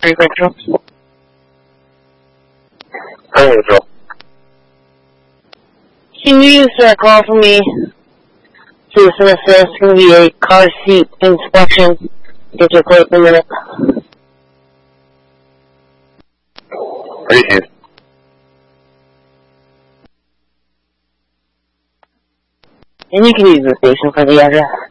Central. Hey, Angel. Can you use a call for me? Citizen assist. It's going to be a car seat inspection. Get your quote in a minute. Repeat. And you can use the station for the address.